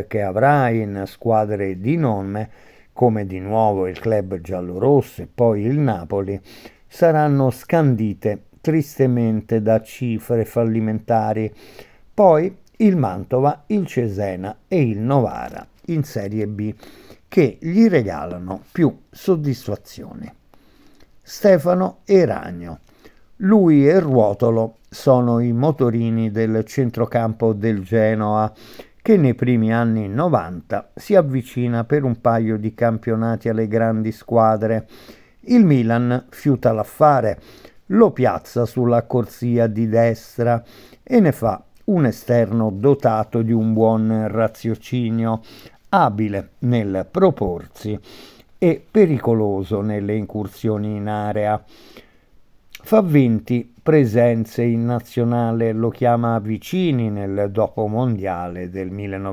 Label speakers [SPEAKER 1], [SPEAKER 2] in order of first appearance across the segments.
[SPEAKER 1] che avrà in squadre di nome, come di nuovo il club giallorosso e poi il Napoli, saranno scandite tristemente da cifre fallimentari. Poi il Mantova, il Cesena e il Novara in Serie B, che gli regalano più soddisfazioni. Stefano Eragno. Lui e Ruotolo sono i motorini del centrocampo del Genoa, che nei primi anni 90 si avvicina per un paio di campionati alle grandi squadre. Il Milan fiuta l'affare, lo piazza sulla corsia di destra e ne fa un esterno dotato di un buon raziocinio, abile nel proporsi e pericoloso nelle incursioni in area. Fa 20 presenze in nazionale, lo chiama Vicini nel dopomondiale del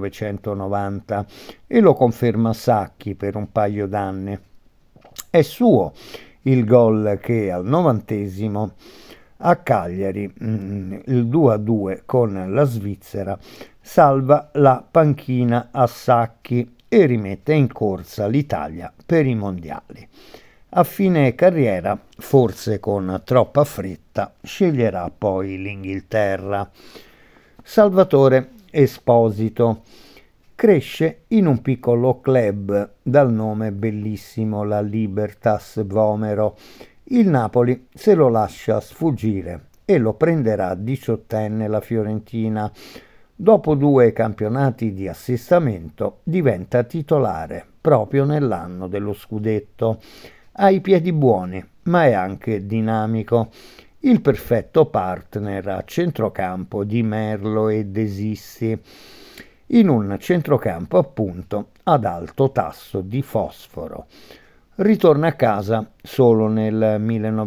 [SPEAKER 1] 1990 e lo conferma Sacchi per un paio d'anni. È suo il gol che al 90° a Cagliari, il 2-2 con la Svizzera, salva la panchina a Sacchi e rimette in corsa l'Italia per i mondiali. A fine carriera, forse con troppa fretta, sceglierà poi l'Inghilterra. Salvatore Esposito cresce in un piccolo club dal nome bellissimo, la Libertas Vomero. Il Napoli se lo lascia sfuggire e lo prenderà 18enne la Fiorentina. Dopo 2 campionati di assestamento diventa titolare proprio nell'anno dello scudetto. Ha i piedi buoni, ma è anche dinamico. Il perfetto partner a centrocampo di Merlo e Desisti, in un centrocampo appunto ad alto tasso di fosforo. Ritorna a casa solo nel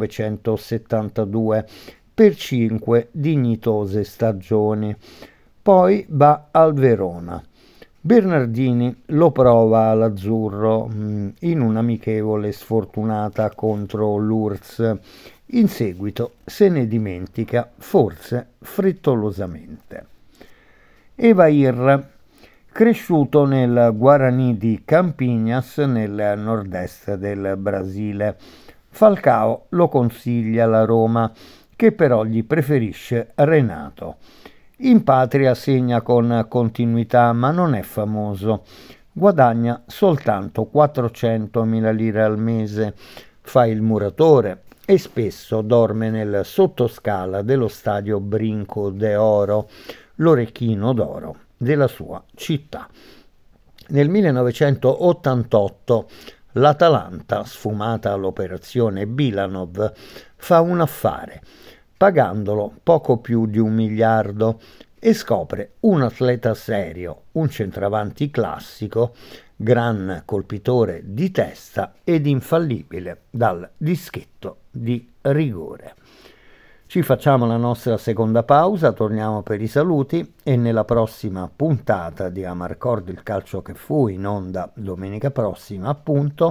[SPEAKER 1] 1972 per 5 dignitose stagioni. Poi va al Verona. Bernardini lo prova all'azzurro in un'amichevole sfortunata contro l'URSS. In seguito se ne dimentica, forse frettolosamente. Evair, cresciuto nel Guarani di Campinas nel nord-est del Brasile. Falcao lo consiglia alla Roma, che però gli preferisce Renato. In patria segna con continuità, ma non è famoso. Guadagna soltanto 400.000 lire al mese, fa il muratore e spesso dorme nel sottoscala dello stadio Brinco de Oro, l'orecchino d'oro della sua città. Nel 1988 l'Atalanta, sfumata all'operazione Bilanov, fa un affare, pagandolo poco più di 1 miliardo, e scopre un atleta serio, un centravanti classico, gran colpitore di testa ed infallibile dal dischetto di rigore. Ci facciamo la nostra seconda pausa, torniamo per i saluti e nella prossima puntata di Amarcord, il calcio che fu, in onda domenica prossima appunto,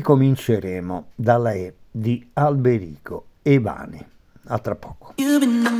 [SPEAKER 1] ricominceremo dalla E di Alberico Evani. A tra poco.